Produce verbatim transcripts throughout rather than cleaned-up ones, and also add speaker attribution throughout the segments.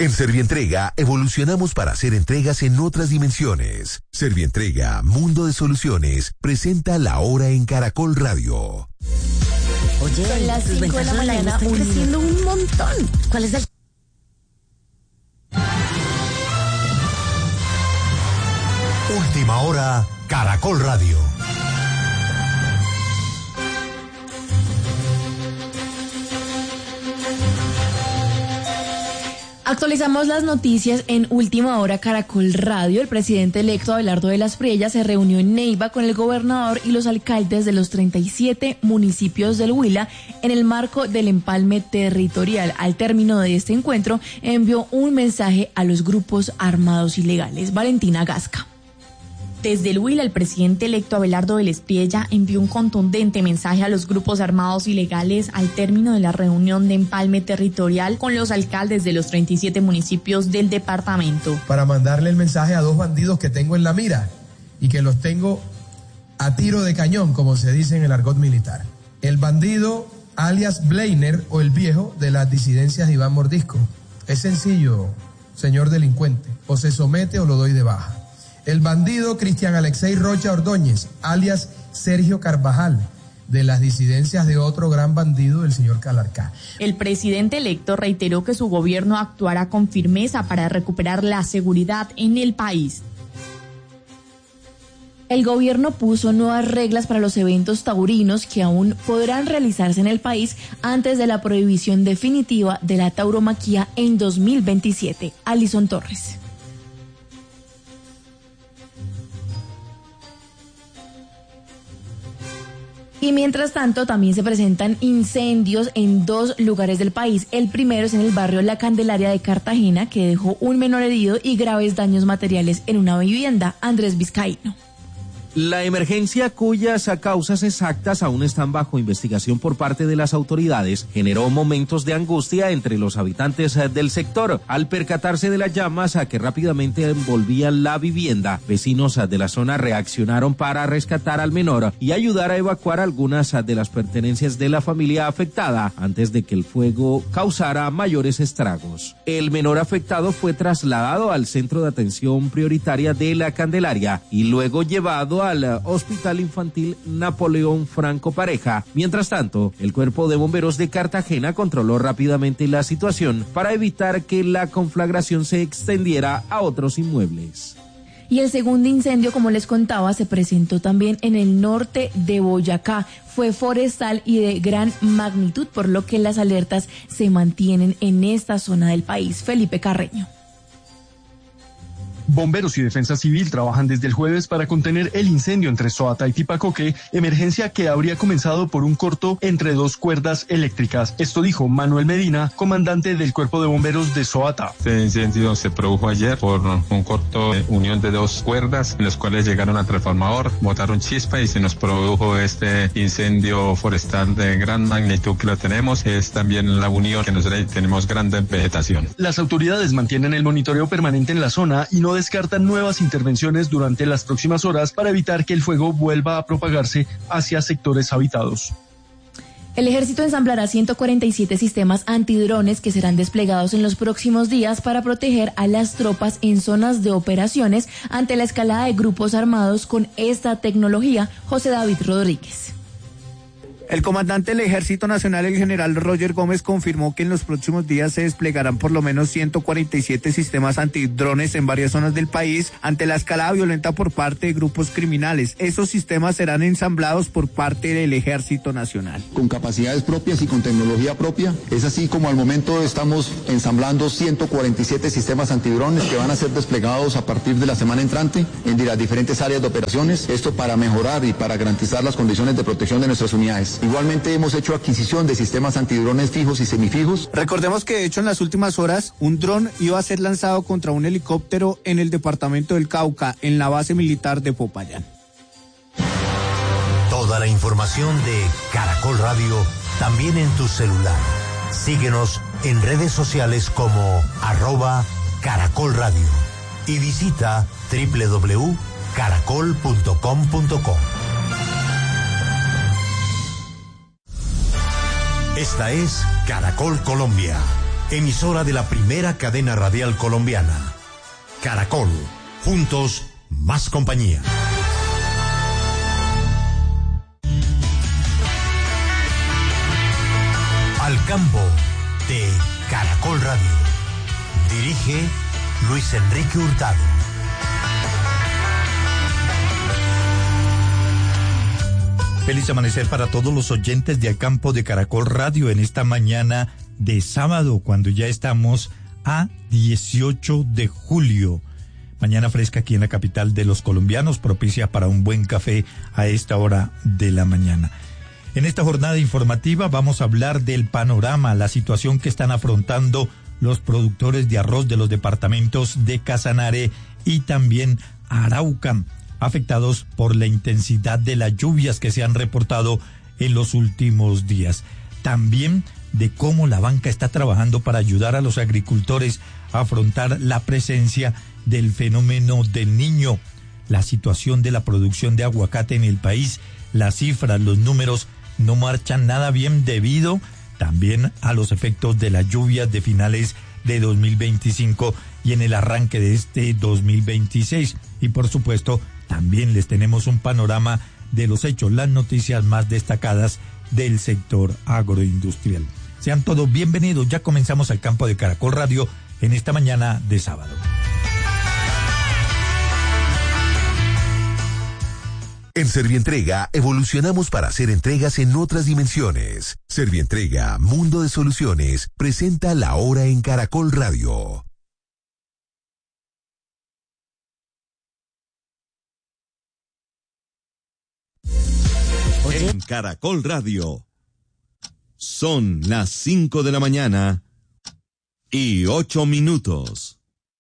Speaker 1: En Servientrega evolucionamos para hacer entregas en otras dimensiones. Servientrega, Mundo de Soluciones, presenta La Hora en Caracol Radio.
Speaker 2: Oye, son las cinco de la mañana, está creciendo un montón. ¿Cuál es el...?
Speaker 1: Última Hora, Caracol Radio.
Speaker 3: Actualizamos las noticias en Última Hora Caracol Radio. El presidente electo Abelardo de las Priellas se reunió en Neiva con el gobernador y los alcaldes de los treinta y siete municipios del Huila en el marco del empalme territorial. Al término de este encuentro envió un mensaje a los grupos armados ilegales. Valentina Gasca. Desde el Huila, el presidente electo Abelardo de las Priellas envió un contundente mensaje a los grupos armados ilegales al término de la reunión de empalme territorial con los alcaldes de los treinta y siete municipios del departamento.
Speaker 4: Para mandarle el mensaje a dos bandidos que tengo en la mira y que los tengo a tiro de cañón, como se dice en el argot militar. El bandido alias Bleiner o el viejo de las disidencias de Iván Mordisco. Es sencillo, señor delincuente. O se somete o lo doy de baja. El bandido Cristian Alexei Rocha Ordóñez, alias Sergio Carvajal, de las disidencias de otro gran bandido, el señor Calarcá.
Speaker 3: El presidente electo reiteró que su gobierno actuará con firmeza para recuperar la seguridad en el país. El gobierno puso nuevas reglas para los eventos taurinos que aún podrán realizarse en el país antes de la prohibición definitiva de la tauromaquia en dos mil veintisiete. Alison Torres. Y mientras tanto, también se presentan incendios en dos lugares del país. El primero es en el barrio La Candelaria de Cartagena, que dejó un menor herido y graves daños materiales en una vivienda. Andrés Vizcaíno.
Speaker 5: La emergencia, cuyas causas exactas aún están bajo investigación por parte de las autoridades, generó momentos de angustia entre los habitantes del sector. Al percatarse de las llamas que rápidamente envolvían la vivienda, vecinos de la zona reaccionaron para rescatar al menor y ayudar a evacuar algunas de las pertenencias de la familia afectada antes de que el fuego causara mayores estragos. El menor afectado fue trasladado al centro de atención prioritaria de La Candelaria y luego llevado al Hospital Infantil Napoleón Franco Pareja. Mientras tanto, el Cuerpo de Bomberos de Cartagena controló rápidamente la situación para evitar que la conflagración se extendiera a otros inmuebles.
Speaker 3: Y el segundo incendio, como les contaba, se presentó también en el norte de Boyacá. Fue forestal y de gran magnitud, por lo que las alertas se mantienen en esta zona del país. Felipe Carreño.
Speaker 6: Bomberos y Defensa Civil trabajan desde el jueves para contener el incendio entre Soata y Tipacoque, emergencia que habría comenzado por un corto entre dos cuerdas eléctricas. Esto dijo Manuel Medina, comandante del Cuerpo de Bomberos de Soata.
Speaker 7: Este incendio se produjo ayer por un corto de unión de dos cuerdas, en los cuales llegaron al transformador, botaron chispa y se nos produjo este incendio forestal de gran magnitud que lo tenemos. Es también la unión que nosotros tenemos grande vegetación.
Speaker 6: Las autoridades mantienen el monitoreo permanente en la zona y no descartan nuevas intervenciones durante las próximas horas para evitar que el fuego vuelva a propagarse hacia sectores habitados.
Speaker 3: El ejército ensamblará ciento cuarenta y siete sistemas antidrones que serán desplegados en los próximos días para proteger a las tropas en zonas de operaciones ante la escalada de grupos armados con esta tecnología. José David Rodríguez.
Speaker 8: El comandante del Ejército Nacional, el general Roger Gómez, confirmó que en los próximos días se desplegarán por lo menos ciento cuarenta y siete sistemas antidrones en varias zonas del país ante la escalada violenta por parte de grupos criminales. Esos sistemas serán ensamblados por parte del Ejército Nacional.
Speaker 9: Con capacidades propias y con tecnología propia, es así como al momento estamos ensamblando ciento cuarenta y siete sistemas antidrones que van a ser desplegados a partir de la semana entrante en las diferentes áreas de operaciones. Esto para mejorar y para garantizar las condiciones de protección de nuestras unidades. Igualmente hemos hecho adquisición de sistemas antidrones fijos y semifijos.
Speaker 8: Recordemos que de hecho en las últimas horas un dron iba a ser lanzado contra un helicóptero en el departamento del Cauca, en la base militar de Popayán.
Speaker 1: Toda la información de Caracol Radio también en tu celular. Síguenos en redes sociales como arroba Caracol Radio y visita doble u doble u doble u punto caracol punto com punto co. Esta es Caracol Colombia. emisora de la primera cadena radial colombiana. Caracol, juntos, más compañía. Al campo de Caracol Radio. Dirige Luis Enrique Hurtado.
Speaker 10: Feliz amanecer para todos los oyentes de Al Campo de Caracol Radio en esta mañana de sábado, cuando ya estamos a dieciocho de julio. Mañana fresca aquí en la capital de los colombianos, propicia para un buen café a esta hora de la mañana. En esta jornada informativa vamos a hablar del panorama, la situación que están afrontando los productores de arroz de los departamentos de Casanare y también Arauca, afectados por la intensidad de las lluvias que se han reportado en los últimos días. También de cómo la banca está trabajando para ayudar a los agricultores a afrontar la presencia del fenómeno del Niño, la situación de la producción de aguacate en el país, las cifras, los números no marchan nada bien debido también a los efectos de las lluvias de finales de dos mil veinticinco y en el arranque de este dos mil veintiséis. Y por supuesto, también les tenemos un panorama de los hechos, las noticias más destacadas del sector agroindustrial. Sean todos bienvenidos, ya comenzamos Al Campo de Caracol Radio en esta mañana de sábado.
Speaker 11: En Servientrega evolucionamos para hacer entregas en otras dimensiones. Servientrega, Mundo de Soluciones, presenta La Hora en Caracol Radio. En Caracol Radio. Son las cinco de la mañana y ocho minutos.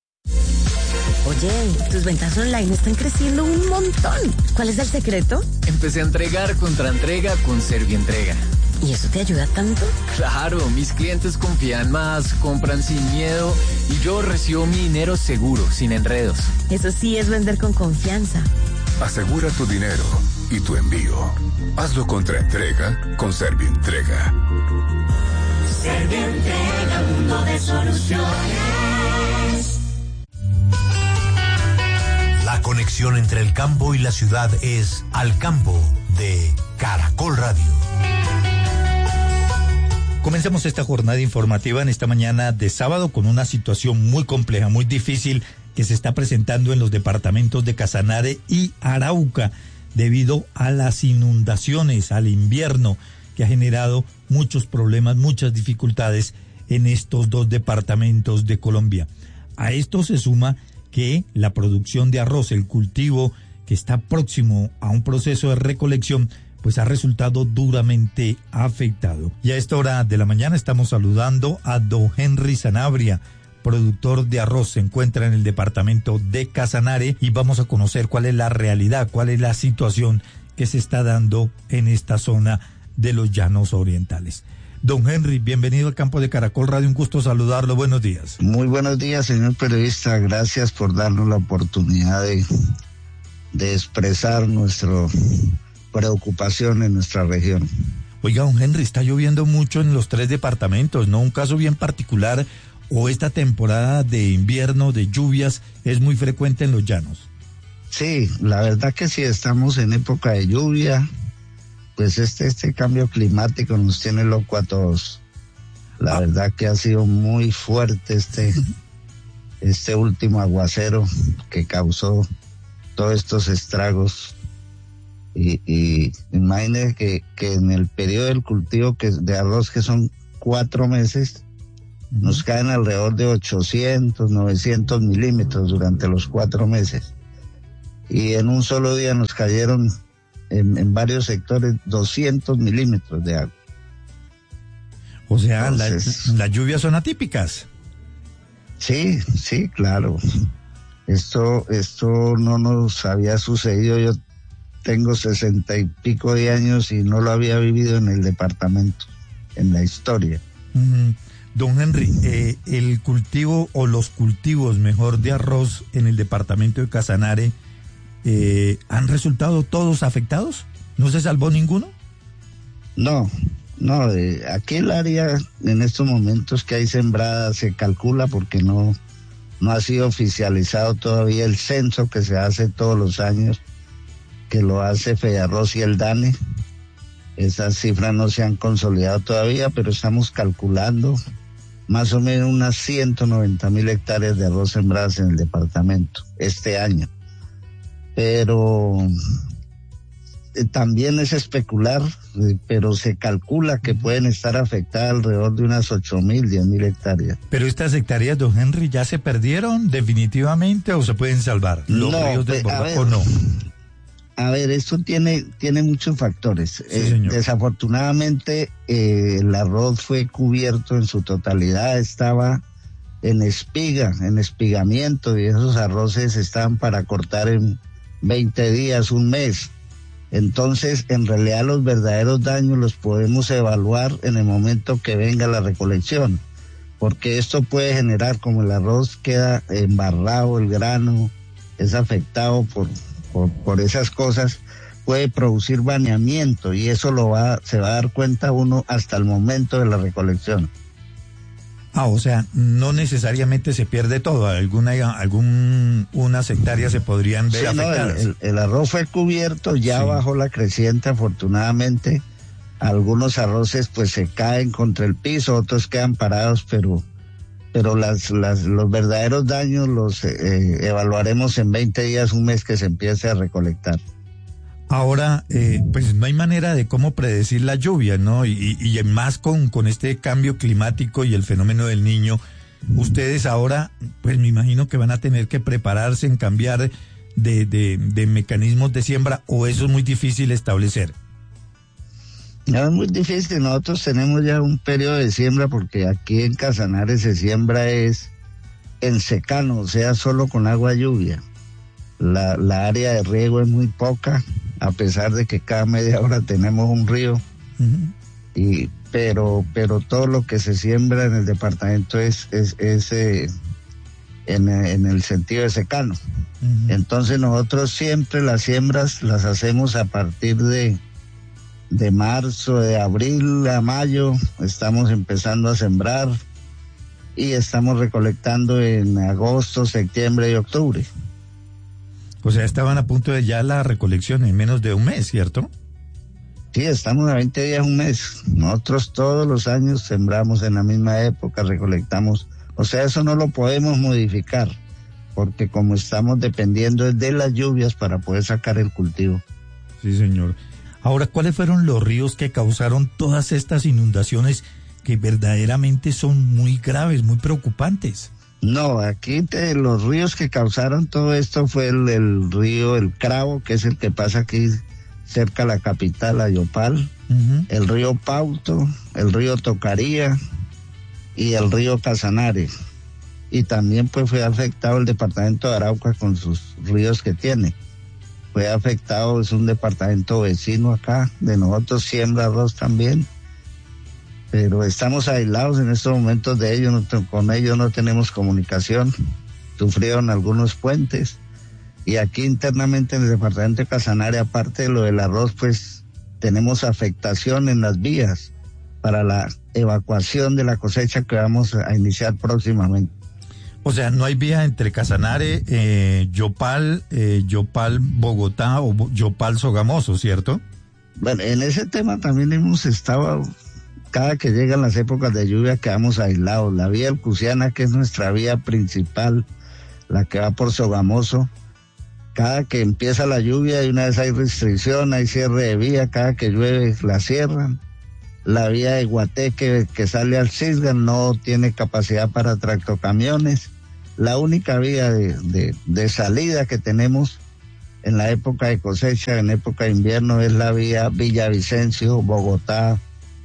Speaker 2: Oye, tus ventas online están creciendo un montón. ¿Cuál es el secreto?
Speaker 12: Empecé a entregar contra entrega con Servientrega.
Speaker 2: ¿Y eso te ayuda tanto?
Speaker 12: Claro, mis clientes confían más, compran sin miedo y yo recibo mi dinero seguro, sin enredos.
Speaker 2: Eso sí es vender con confianza.
Speaker 13: Asegura tu dinero y tu envío. Hazlo contra entrega con Servientrega.
Speaker 14: Servientrega, mundo de soluciones.
Speaker 1: La conexión entre el campo y la ciudad es Al Campo de Caracol Radio.
Speaker 10: Comencemos esta jornada informativa en esta mañana de sábado con una situación muy compleja, muy difícil que se está presentando en los departamentos de Casanare y Arauca debido a las inundaciones, al invierno que ha generado muchos problemas, muchas dificultades en estos dos departamentos de Colombia. A esto se suma que la producción de arroz, el cultivo que está próximo a un proceso de recolección, pues ha resultado duramente afectado. Y a esta hora de la mañana estamos saludando a don Henry Sanabria, productor de arroz, se encuentra en el departamento de Casanare y vamos a conocer cuál es la realidad, cuál es la situación que se está dando en esta zona de los Llanos Orientales. Don Henry, bienvenido al Campo de Caracol Radio, un gusto saludarlo, buenos días.
Speaker 15: Muy buenos días, señor periodista, gracias por darnos la oportunidad de, de expresar nuestra preocupación en nuestra región.
Speaker 10: Oiga, don Henry, está lloviendo mucho en los tres departamentos, ¿no? Un caso bien particular, o esta temporada de invierno, de lluvias, es muy frecuente en los llanos.
Speaker 15: Sí, la verdad que sí, estamos en época de lluvia. Pues este, este cambio climático nos tiene loco a todos. La ah. verdad que ha sido muy fuerte este, este último aguacero que causó todos estos estragos. Y, y imagínense que, que en el periodo del cultivo que, de arroz, que son cuatro meses, uh-huh. nos caen alrededor de ochocientos, novecientos milímetros durante los cuatro meses. Y en un solo día nos cayeron En, en varios sectores doscientos milímetros de agua.
Speaker 10: O sea, Entonces, la, las lluvias son atípicas.
Speaker 15: Sí, sí, claro. Esto, esto no nos había sucedido. Yo tengo sesenta y pico de años y no lo había vivido en el departamento, en la historia.
Speaker 10: Mm-hmm. Don Henry, eh, el cultivo o los cultivos, mejor, de arroz en el departamento de Casanare, Eh, ¿han resultado todos afectados? ¿No se salvó ninguno?
Speaker 15: No, No, eh, aquí el área en estos momentos que hay sembrada se calcula porque no, no ha sido oficializado todavía el censo que se hace todos los años, que lo hace Fedarroz y el DANE. Esas cifras no se han consolidado todavía, pero estamos calculando más o menos unas ciento noventa mil hectáreas de arroz sembradas en el departamento este año. Pero eh, también es especular, eh, pero se calcula que pueden estar afectadas alrededor de unas ocho mil, diez mil hectáreas.
Speaker 10: Pero estas hectáreas, don Henry, ¿ya se perdieron definitivamente o se pueden salvar? ¿Los
Speaker 15: no,
Speaker 10: ríos del Bogotá o no?
Speaker 15: A ver, esto tiene, tiene muchos factores.
Speaker 10: Sí,
Speaker 15: eh, desafortunadamente, eh, el arroz fue cubierto en su totalidad, estaba en espiga, en espigamiento, y esos arroces estaban para cortar en veinte días, un mes. Entonces, en realidad, los verdaderos daños los podemos evaluar en el momento que venga la recolección, porque esto puede generar, como el arroz queda embarrado, el grano es afectado por... Por, por esas cosas, puede producir baneamiento y eso lo va, se va a dar cuenta uno hasta el momento de la recolección.
Speaker 10: Ah, o sea, no necesariamente se pierde todo, alguna, algún, unas hectáreas se podrían ver
Speaker 15: sí,
Speaker 10: afectadas.
Speaker 15: No, el, el arroz fue cubierto, ya
Speaker 10: sí.
Speaker 15: Bajo la creciente, afortunadamente, algunos arroces pues se caen contra el piso, otros quedan parados, pero... pero las, las, los verdaderos daños los eh, evaluaremos en veinte días, un mes que se empiece a recolectar.
Speaker 10: Ahora, eh, pues no hay manera de cómo predecir la lluvia, ¿no? Y, y más con, con este cambio climático y el fenómeno del Niño, ustedes ahora, pues me imagino que van a tener que prepararse en cambiar de, de, de mecanismos de siembra, o eso es muy difícil establecer.
Speaker 15: No, es muy difícil, nosotros tenemos ya un periodo de siembra porque aquí en Casanare se siembra es en secano, o sea, solo con agua lluvia. La, la área de riego es muy poca, a pesar de que cada media hora tenemos un río, uh-huh. y pero pero todo lo que se siembra en el departamento es, es, es eh, en, en el sentido de secano. Uh-huh. Entonces nosotros siempre las siembras las hacemos a partir de de marzo, de abril a mayo, estamos empezando a sembrar y estamos recolectando en agosto, septiembre y octubre.
Speaker 10: O sea, estaban a punto de ya la recolección en menos de un mes, ¿cierto?
Speaker 15: Sí, estamos a veinte días, un mes. Nosotros todos los años sembramos en la misma época, recolectamos. O sea, eso no lo podemos modificar, porque como estamos dependiendo de las lluvias para poder sacar el cultivo.
Speaker 10: Sí, señor. Ahora, ¿cuáles fueron los ríos que causaron todas estas inundaciones que verdaderamente son muy graves, muy preocupantes?
Speaker 15: No, aquí te, los ríos que causaron todo esto fue el, el río El Cravo, que es el que pasa aquí cerca a la capital, a Yopal, uh-huh. el río Pauto, el río Tocaría y el río Casanare. Y también pues fue afectado el departamento de Arauca con sus ríos que tiene. Fue afectado, es un departamento vecino acá, de nosotros siembra arroz también, pero estamos aislados en estos momentos de ellos, no, con ellos no tenemos comunicación, sufrieron algunos puentes, y aquí internamente en el departamento de Casanare, aparte de lo del arroz, pues tenemos afectación en las vías para la evacuación de la cosecha que vamos a iniciar próximamente.
Speaker 10: O sea, no hay vía entre Casanare, eh, Yopal, eh, Yopal, Bogotá o Yopal, Sogamoso, ¿cierto?
Speaker 15: Bueno, en ese tema también hemos estado, cada que llegan las épocas de lluvia quedamos aislados. La vía Elcusiana, que es nuestra vía principal, la que va por Sogamoso, cada que empieza la lluvia y una vez hay restricción, hay cierre de vía, cada que llueve la cierran. La vía de Guateque que sale al Cisga no tiene capacidad para tractocamiones. La única vía de, de, de salida que tenemos en la época de cosecha, en época de invierno, es la vía Villavicencio, Bogotá,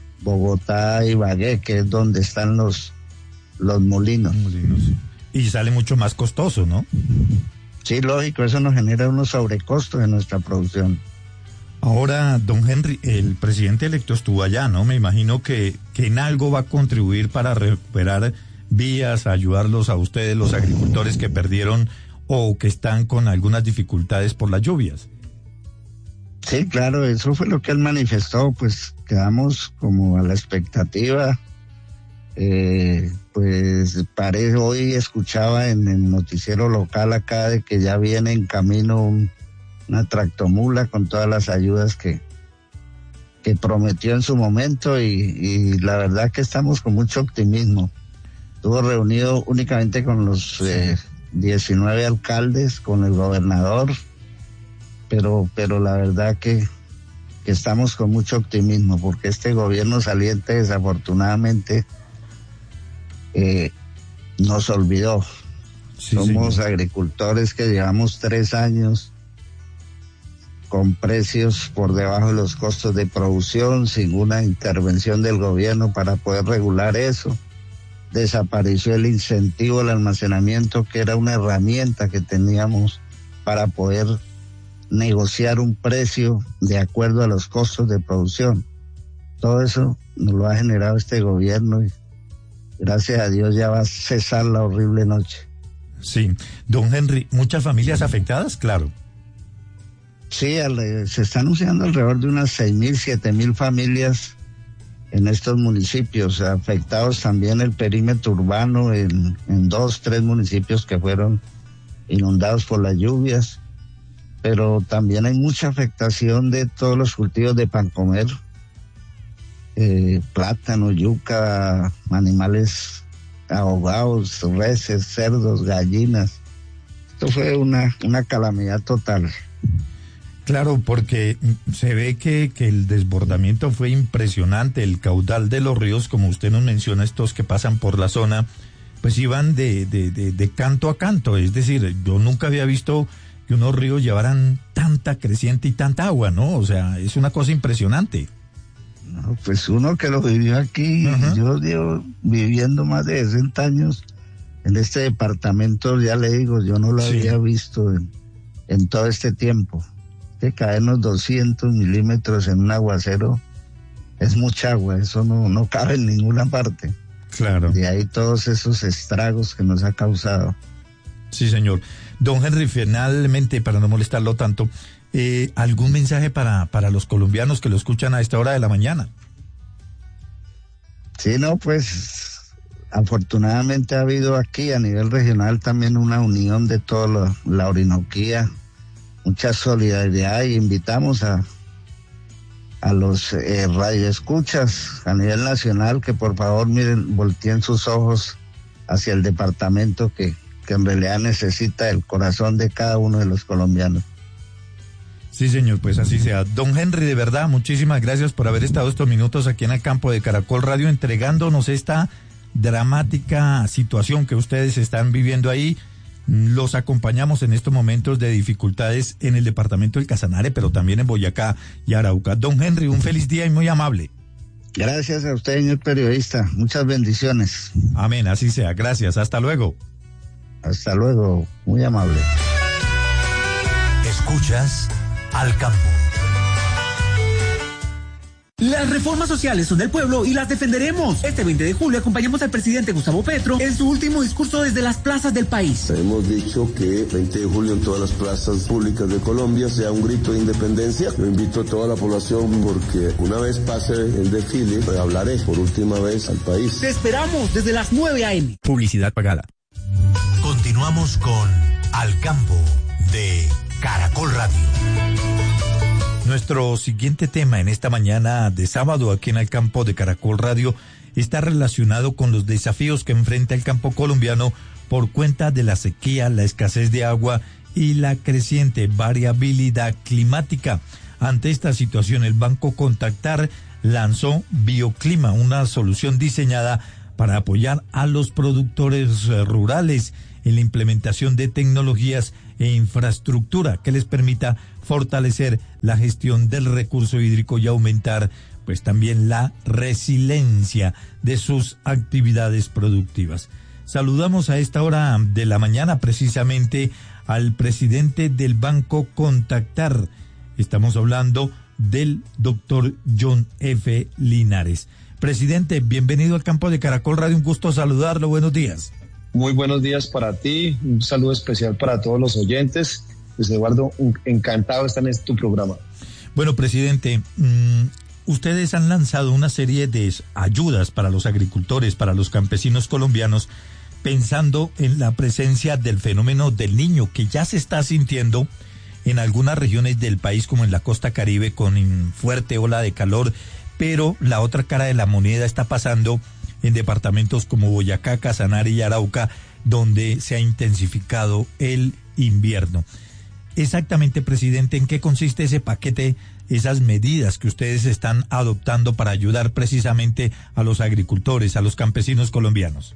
Speaker 15: Bogotá y Ibagué, que es donde están los, los molinos.
Speaker 10: molinos. Y sale mucho más costoso, ¿no?
Speaker 15: Sí, lógico, eso nos genera unos sobrecostos en nuestra producción.
Speaker 10: Ahora, don Henry, el presidente electo estuvo allá, ¿no? Me imagino que, que en algo va a contribuir para recuperar vías, ayudarlos a ustedes, los agricultores que perdieron o que están con algunas dificultades por las lluvias.
Speaker 15: Sí, claro, eso fue lo que él manifestó, pues quedamos como a la expectativa. Eh, pues parece, hoy escuchaba en el noticiero local acá de que ya viene en camino un, una tractomula con todas las ayudas que, que prometió en su momento, y, y la verdad que estamos con mucho optimismo. Estuvo reunido únicamente con los eh, diecinueve alcaldes, con el gobernador, pero, pero la verdad que, que estamos con mucho optimismo, porque este gobierno saliente desafortunadamente Eh, nos olvidó. Sí, somos señor. agricultores que llevamos tres años con precios por debajo de los costos de producción, sin una intervención del gobierno para poder regular eso. Desapareció el incentivo al almacenamiento, que era una herramienta que teníamos para poder negociar un precio de acuerdo a los costos de producción. Todo eso nos lo ha generado este gobierno, y gracias a Dios ya va a cesar la horrible noche.
Speaker 10: Sí, don Henry, ¿muchas familias afectadas? Claro.
Speaker 15: Sí, se está anunciando alrededor de unas seis mil, siete mil familias en estos municipios, afectados también el perímetro urbano en, en dos, tres municipios que fueron inundados por las lluvias, pero también hay mucha afectación de todos los cultivos de pan comer. Eh, plátano, yuca, animales ahogados, reses, cerdos, gallinas. Esto fue una, una calamidad total.
Speaker 10: Claro, porque se ve que, que el desbordamiento fue impresionante, el caudal de los ríos, como usted nos menciona, estos que pasan por la zona, pues iban de, de, de, de canto a canto, es decir, yo nunca había visto que unos ríos llevaran tanta creciente y tanta agua, ¿no? O sea, es una cosa impresionante.
Speaker 15: No, pues uno que lo vivió aquí, uh-huh. Yo llevo viviendo más de sesenta años en este departamento, ya le digo, yo no lo sí. había visto en, en todo este tiempo. Que caernos doscientos milímetros en un aguacero es mucha agua, eso no, no cabe en ninguna parte.
Speaker 10: Claro.
Speaker 15: De ahí todos esos estragos que nos ha causado.
Speaker 10: Sí, señor. Don Henry, finalmente, para no molestarlo tanto, Eh, ¿algún mensaje para, para los colombianos que lo escuchan a esta hora de la mañana?
Speaker 15: Sí, no, pues afortunadamente ha habido aquí a nivel regional también una unión de toda la, la Orinoquía, mucha solidaridad, y invitamos a, a los eh, radioescuchas a nivel nacional que por favor miren, volteen sus ojos hacia el departamento que, que en realidad necesita el corazón de cada uno de los colombianos.
Speaker 10: Sí, señor, pues así sea. Don Henry, de verdad, muchísimas gracias por haber estado estos minutos aquí en el campo de Caracol Radio entregándonos esta dramática situación que ustedes están viviendo ahí. Los acompañamos en estos momentos de dificultades en el departamento del Casanare, pero también en Boyacá y Arauca. Don Henry, un feliz día y muy amable.
Speaker 15: Gracias a usted, señor periodista. Muchas bendiciones.
Speaker 10: Amén, así sea. Gracias. Hasta luego.
Speaker 15: Hasta luego. Muy amable.
Speaker 1: Escuchas Al Campo.
Speaker 14: Las reformas sociales son del pueblo y las defenderemos. Este veinte de julio acompañamos al presidente Gustavo Petro en su último discurso desde las plazas del país.
Speaker 16: Hemos dicho que veinte de julio en todas las plazas públicas de Colombia sea un grito de independencia. Yo invito a toda la población porque una vez pase el desfile, pues hablaré por última vez al país.
Speaker 14: Te esperamos desde las nueve a eme.
Speaker 5: Publicidad pagada.
Speaker 1: Continuamos con Al Campo de Caracol Radio.
Speaker 10: Nuestro siguiente tema en esta mañana de sábado aquí en el campo de Caracol Radio está relacionado con los desafíos que enfrenta el campo colombiano por cuenta de la sequía, la escasez de agua y la creciente variabilidad climática. Ante esta situación, el Banco Contactar lanzó Bioclima, una solución diseñada para apoyar a los productores rurales en la implementación de tecnologías e infraestructura que les permita fortalecer la gestión del recurso hídrico y aumentar pues también la resiliencia de sus actividades productivas. Saludamos a esta hora de la mañana precisamente al presidente del Banco Contactar. Estamos hablando del doctor John F. Linares. Presidente, bienvenido al campo de Caracol Radio, un gusto saludarlo, buenos días.
Speaker 17: Muy buenos días para ti, un saludo especial para todos los oyentes. Pues Eduardo, encantado de estar en tu programa.
Speaker 10: Bueno, presidente, mmm, ustedes han lanzado una serie de ayudas para los agricultores, para los campesinos colombianos, pensando en la presencia del fenómeno del Niño, que ya se está sintiendo en algunas regiones del país, como en la costa Caribe, con fuerte ola de calor, pero la otra cara de la moneda está pasando en departamentos como Boyacá, Casanare y Arauca, donde se ha intensificado el invierno. Exactamente, presidente, ¿en qué consiste ese paquete, esas medidas que ustedes están adoptando para ayudar precisamente a los agricultores, a los campesinos colombianos?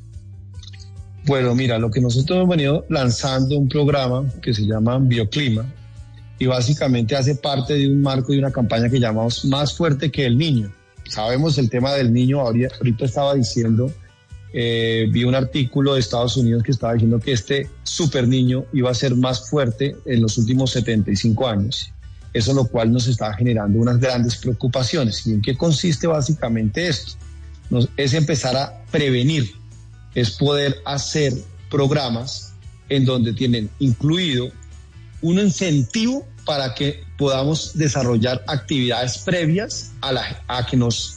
Speaker 17: Bueno, mira, lo que nosotros hemos venido lanzando un programa que se llama Bioclima y básicamente hace parte de un marco de una campaña que llamamos Más Fuerte que el Niño. Sabemos el tema del niño, ahorita estaba diciendo, eh, vi un artículo de Estados Unidos que estaba diciendo que este super niño iba a ser más fuerte en los últimos setenta y cinco años. Eso lo cual nos está generando unas grandes preocupaciones. ¿Y en qué consiste básicamente esto? Nos, es empezar a prevenir, es poder hacer programas en donde tienen incluido un incentivo para que podamos desarrollar actividades previas a, la, a que nos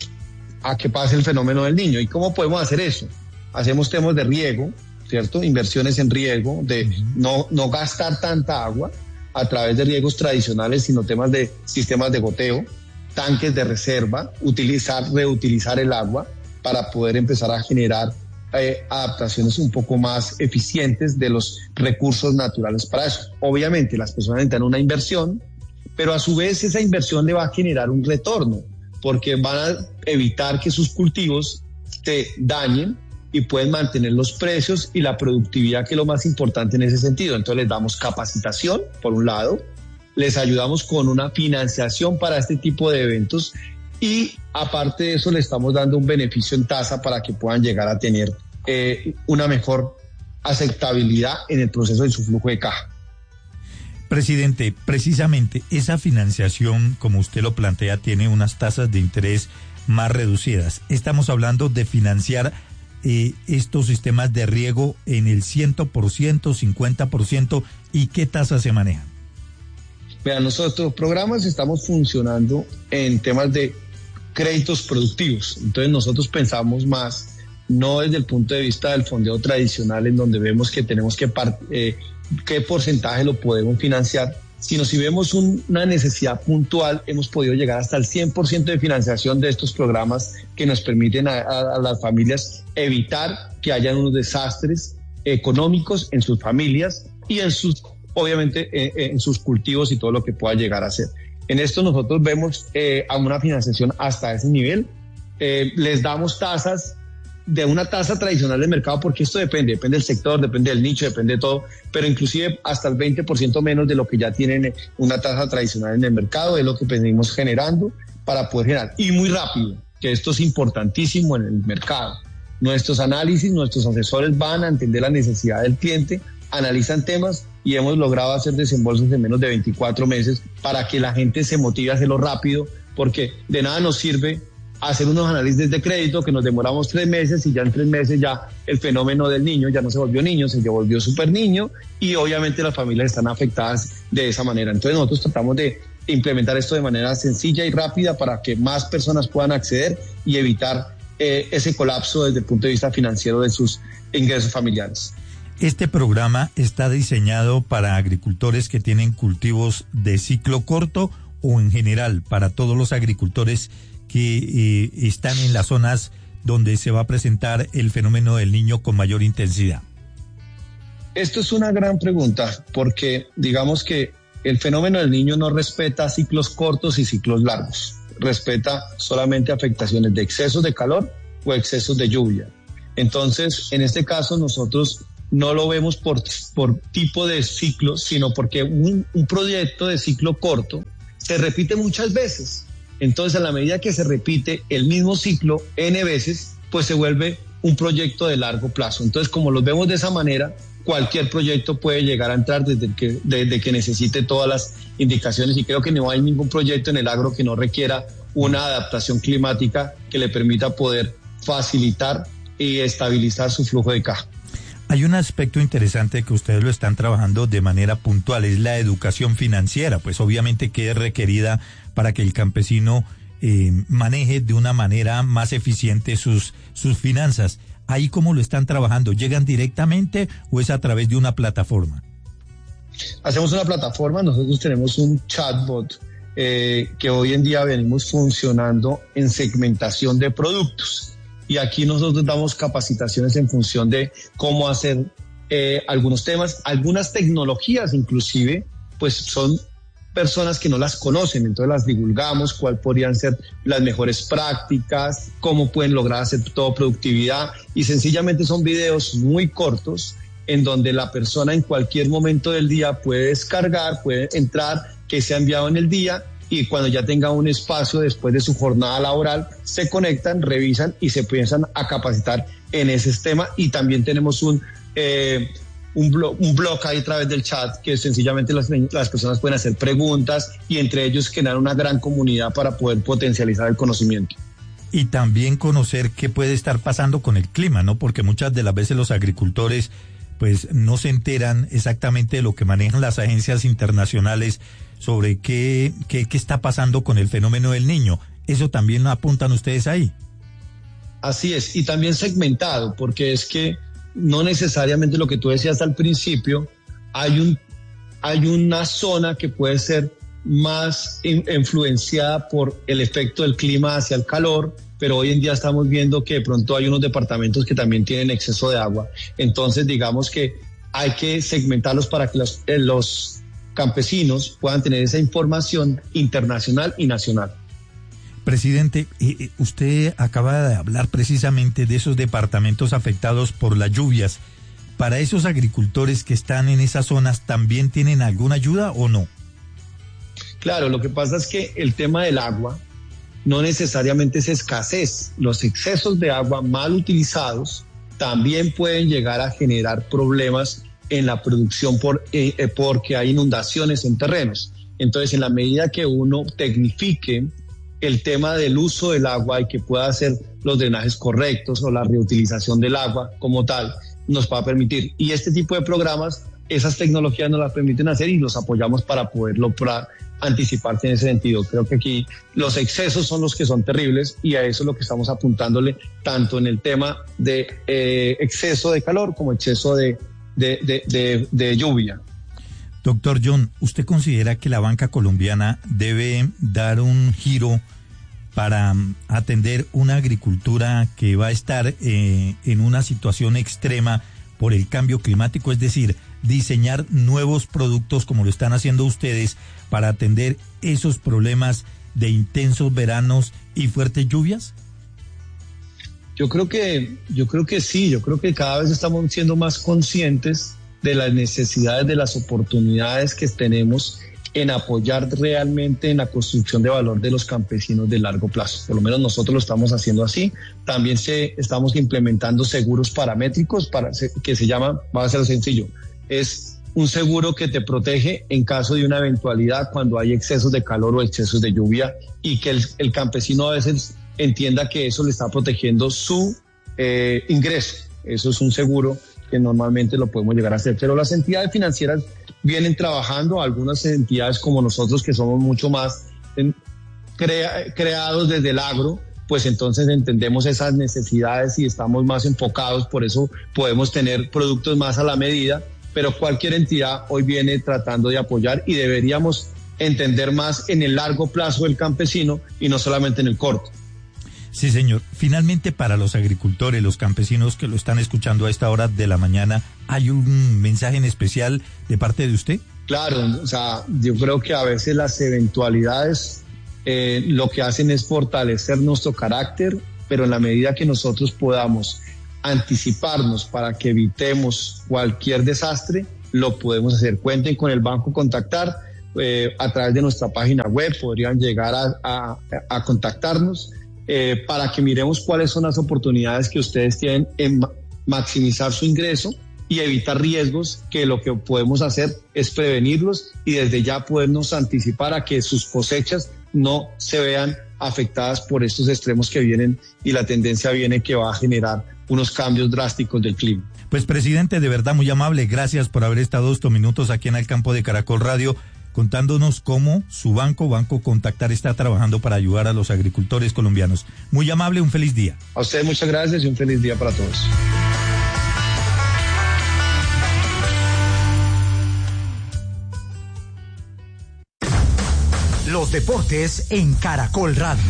Speaker 17: a que pase el fenómeno del niño. ¿Y cómo podemos hacer eso? Hacemos temas de riego, ¿cierto? Inversiones en riego, de no, no gastar tanta agua a través de riegos tradicionales, sino temas de sistemas de goteo, tanques de reserva, utilizar, reutilizar el agua para poder empezar a generar Eh, adaptaciones un poco más eficientes de los recursos naturales para eso. Obviamente las personas necesitan una inversión, pero a su vez esa inversión le va a generar un retorno, porque van a evitar que sus cultivos se dañen y pueden mantener los precios y la productividad, que es lo más importante en ese sentido. Entonces les damos capacitación, por un lado, les ayudamos con una financiación para este tipo de eventos y aparte de eso le estamos dando un beneficio en tasa para que puedan llegar a tener eh, una mejor aceptabilidad en el proceso de su flujo de caja.
Speaker 10: Presidente, precisamente esa financiación, como usted lo plantea, tiene unas tasas de interés más reducidas. Estamos hablando de financiar eh, estos sistemas de riego en el cien por ciento, cincuenta por ciento, ¿y qué tasas se manejan?
Speaker 17: Vean, nosotros programas estamos funcionando en temas de créditos productivos. Entonces nosotros pensamos más, no desde el punto de vista del fondeo tradicional, en donde vemos que tenemos que eh, qué porcentaje lo podemos financiar, sino si vemos un, una necesidad puntual, hemos podido llegar hasta el cien por ciento de financiación de estos programas que nos permiten a, a, a las familias evitar que hayan unos desastres económicos en sus familias y en sus, obviamente, en, en sus cultivos y todo lo que pueda llegar a ser. En esto nosotros vemos eh, a una financiación hasta ese nivel. Eh, les damos tasas de una tasa tradicional del mercado, porque esto depende, depende del sector, depende del nicho, depende de todo, pero inclusive hasta el veinte por ciento menos de lo que ya tienen una tasa tradicional en el mercado, es lo que venimos generando para poder generar. Y muy rápido, que esto es importantísimo en el mercado. Nuestros análisis, nuestros asesores van a entender la necesidad del cliente, analizan temas y hemos logrado hacer desembolsos en menos de veinticuatro meses para que la gente se motive a hacerlo rápido, porque de nada nos sirve hacer unos análisis de crédito que nos demoramos tres meses y ya en tres meses ya el fenómeno del niño ya no se volvió niño, se volvió super niño y obviamente las familias están afectadas de esa manera. Entonces nosotros tratamos de implementar esto de manera sencilla y rápida para que más personas puedan acceder y evitar eh, ese colapso desde el punto de vista financiero de sus ingresos familiares.
Speaker 10: Este programa está diseñado para agricultores que tienen cultivos de ciclo corto o en general para todos los agricultores que eh, están en las zonas donde se va a presentar el fenómeno del niño con mayor intensidad.
Speaker 17: Esto es una gran pregunta porque digamos que el fenómeno del niño no respeta ciclos cortos y ciclos largos, respeta solamente afectaciones de excesos de calor o excesos de lluvia. Entonces, en este caso nosotros no lo vemos por, por tipo de ciclo, sino porque un, un proyecto de ciclo corto se repite muchas veces. Entonces, a la medida que se repite el mismo ciclo N veces, pues se vuelve un proyecto de largo plazo. Entonces, como los vemos de esa manera, cualquier proyecto puede llegar a entrar desde que, desde que necesite todas las indicaciones y creo que no hay ningún proyecto en el agro que no requiera una adaptación climática que le permita poder facilitar y estabilizar su flujo de caja.
Speaker 10: Hay un aspecto interesante que ustedes lo están trabajando de manera puntual, es la educación financiera, pues obviamente que es requerida para que el campesino eh, maneje de una manera más eficiente sus, sus finanzas. ¿Ahí cómo lo están trabajando? ¿Llegan directamente o es a través de una plataforma?
Speaker 17: Hacemos una plataforma, nosotros tenemos un chatbot eh, que hoy en día venimos funcionando en segmentación de productos. Y aquí nosotros damos capacitaciones en función de cómo hacer eh, algunos temas, algunas tecnologías inclusive, pues son personas que no las conocen, entonces las divulgamos, cuáles podrían ser las mejores prácticas, cómo pueden lograr hacer toda productividad, y sencillamente son videos muy cortos en donde la persona en cualquier momento del día puede descargar, puede entrar, que se ha enviado en el día, y cuando ya tenga un espacio después de su jornada laboral, se conectan, revisan y se piensan a capacitar en ese tema. Y también tenemos un... Eh, Un blog, un blog ahí a través del chat que sencillamente las, las personas pueden hacer preguntas y entre ellos generar una gran comunidad para poder potencializar el conocimiento.
Speaker 10: Y también conocer qué puede estar pasando con el clima, ¿no? Porque muchas de las veces los agricultores pues no se enteran exactamente de lo que manejan las agencias internacionales sobre qué, qué, qué está pasando con el fenómeno del Niño. ¿Eso también lo apuntan ustedes ahí?
Speaker 17: Así es, y también segmentado, porque es que no necesariamente lo que tú decías al principio, hay un hay una zona que puede ser más in, influenciada por el efecto del clima hacia el calor, pero hoy en día estamos viendo que de pronto hay unos departamentos que también tienen exceso de agua. Entonces digamos que hay que segmentarlos para que los, eh, los campesinos puedan tener esa información internacional y nacional.
Speaker 10: Presidente, eh, usted acaba de hablar precisamente de esos departamentos afectados por las lluvias. ¿Para esos agricultores que están en esas zonas también tienen alguna ayuda o no?
Speaker 17: Claro, lo que pasa es que el tema del agua no necesariamente es escasez. Los excesos de agua mal utilizados también pueden llegar a generar problemas en la producción por, eh, porque hay inundaciones en terrenos. Entonces, en la medida que uno tecnifique el tema del uso del agua y que pueda hacer los drenajes correctos o la reutilización del agua como tal, nos va a permitir. Y este tipo de programas, esas tecnologías nos las permiten hacer y los apoyamos para poderlo para anticiparse en ese sentido. Creo que aquí los excesos son los que son terribles y a eso es lo que estamos apuntándole, tanto en el tema de eh, exceso de calor como exceso de, de, de, de, de lluvia.
Speaker 10: Doctor John, ¿usted considera que la banca colombiana debe dar un giro para atender una agricultura que va a estar eh, en una situación extrema por el cambio climático? Es decir, diseñar nuevos productos como lo están haciendo ustedes para atender esos problemas de intensos veranos y fuertes lluvias.
Speaker 17: Yo creo que, yo creo que sí, yo creo que cada vez estamos siendo más conscientes de las necesidades, de las oportunidades que tenemos en apoyar realmente en la construcción de valor de los campesinos de largo plazo. Por lo menos nosotros lo estamos haciendo así. También se, estamos implementando seguros paramétricos para, que se llama, va a ser sencillo, es un seguro que te protege en caso de una eventualidad cuando hay excesos de calor o excesos de lluvia y que el, el campesino a veces entienda que eso le está protegiendo su eh, ingreso. Eso es un seguro que normalmente lo podemos llegar a hacer, pero las entidades financieras vienen trabajando, algunas entidades como nosotros que somos mucho más en, crea, creados desde el agro, pues entonces entendemos esas necesidades y estamos más enfocados, por eso podemos tener productos más a la medida, pero cualquier entidad hoy viene tratando de apoyar y deberíamos entender más en el largo plazo del campesino y no solamente en el corto.
Speaker 10: Sí, señor. Finalmente, para los agricultores, los campesinos que lo están escuchando a esta hora de la mañana, ¿hay un mensaje en especial de parte de usted?
Speaker 17: Claro, o sea, yo creo que a veces las eventualidades eh, lo que hacen es fortalecer nuestro carácter, pero en la medida que nosotros podamos anticiparnos para que evitemos cualquier desastre, lo podemos hacer. Cuenten con el Banco Contactar, eh, a través de nuestra página web podrían llegar a, a, a contactarnos. Eh, para que miremos cuáles son las oportunidades que ustedes tienen en ma- maximizar su ingreso y evitar riesgos, que lo que podemos hacer es prevenirlos y desde ya podernos anticipar a que sus cosechas no se vean afectadas por estos extremos que vienen y la tendencia viene que va a generar unos cambios drásticos del clima.
Speaker 10: Pues presidente, de verdad muy amable, gracias por haber estado estos minutos aquí en el campo de Caracol Radio. contándonos cómo su banco, Banco Contactar, está trabajando para ayudar a los agricultores colombianos. Muy amable, un feliz día.
Speaker 17: A usted muchas gracias y un feliz día para todos.
Speaker 18: Los deportes en Caracol Radio.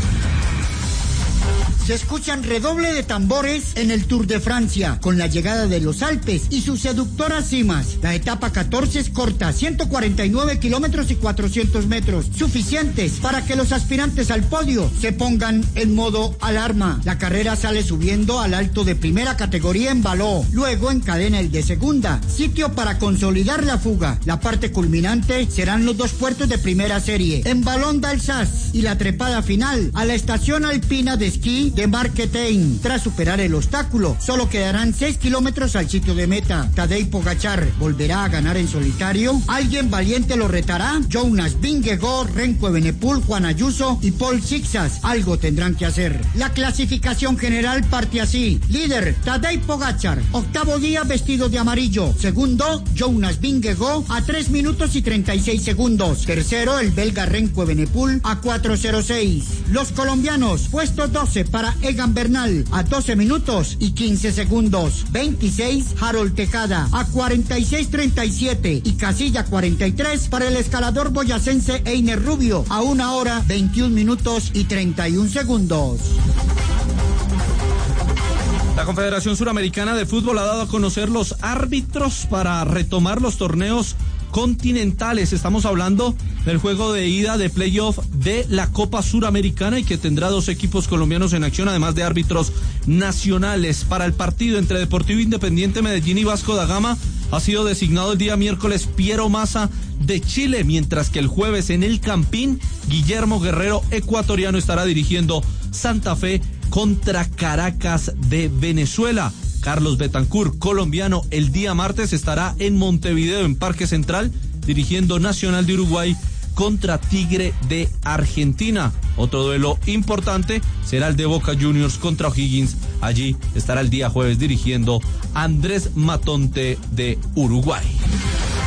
Speaker 19: Se escuchan redoble de tambores en el Tour de Francia, con la llegada de los Alpes y sus seductoras cimas. La etapa catorce es corta, ciento cuarenta y nueve kilómetros y cuatrocientos metros, suficientes para que los aspirantes al podio se pongan en modo alarma. La carrera sale subiendo al alto de primera categoría en Való, luego encadena el de segunda, sitio para consolidar la fuga. La parte culminante serán los dos puertos de primera serie, en Ballon d'Alsace, y la trepada final a la estación alpina de esquí de Marquetein. Tras superar el obstáculo, solo quedarán seis kilómetros al sitio de meta. Tadej Pogačar volverá a ganar en solitario. ¿Alguien valiente lo retará? Jonas Vingegaard, Remco Evenepoel, Juan Ayuso y Paul Sixas algo tendrán que hacer. La clasificación general parte así: líder Tadej Pogačar, octavo día vestido de amarillo. Segundo, Jonas Vingegaard a tres minutos y treinta y seis segundos. Tercero, el belga Remco Evenepoel a cuatro cero seis. Los colombianos, puesto doce para Egan Bernal a doce minutos y quince segundos. veintiséis, Harold Tejada a cuarenta y seis treinta y siete, y casilla cuarenta y tres para el escalador boyacense Einer Rubio a una hora veintiún minutos y treinta y un segundos.
Speaker 20: La Confederación Suramericana de Fútbol ha dado a conocer los árbitros para retomar los torneos continentales. Estamos hablando del juego de ida de playoff de la Copa Suramericana, y que tendrá dos equipos colombianos en acción, además de árbitros nacionales. Para el partido entre Deportivo Independiente Medellín y Vasco da Gama ha sido designado el día miércoles Piero Massa de Chile, mientras que el jueves en el Campín, Guillermo Guerrero, ecuatoriano, estará dirigiendo Santa Fe contra Caracas de Venezuela. Carlos Betancur, colombiano, el día martes estará en Montevideo, en Parque Central, dirigiendo Nacional de Uruguay contra Tigre de Argentina. Otro duelo importante será el de Boca Juniors contra O'Higgins. Allí estará el día jueves dirigiendo Andrés Matonte de Uruguay.